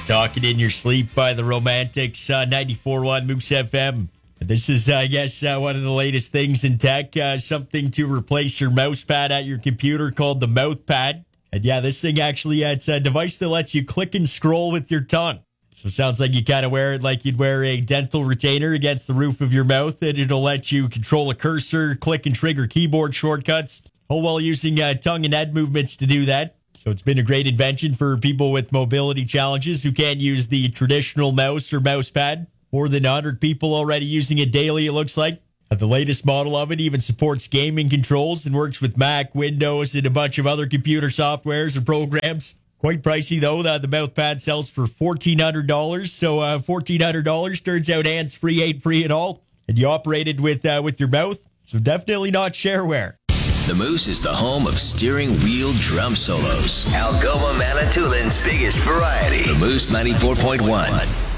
Talking in Your Sleep by the Romantics, 94.1 Moose FM. This is, I guess, one of the latest things in tech, something to replace your mouse pad at your computer called the MouthPad. And yeah, this thing actually, it's a device that lets you click and scroll with your tongue. So it sounds like you kind of wear it like you'd wear a dental retainer against the roof of your mouth, and it'll let you control a cursor, click and trigger keyboard shortcuts, all while using tongue and head movements to do that. So it's been a great invention for people with mobility challenges who can't use the traditional mouse or mouse pad. More than 100 people already using it daily, it looks like. The latest model of it even supports gaming controls and works with Mac, Windows, and a bunch of other computer softwares or programs. Quite pricey, though. The MouthPad sells for $1,400. So $1,400 turns out hands-free, ain't free at all. And you operate it with your mouth. So definitely not shareware. The Moose is the home of steering wheel drum solos. Algoma Manitoulин's biggest variety. The Moose 94.1.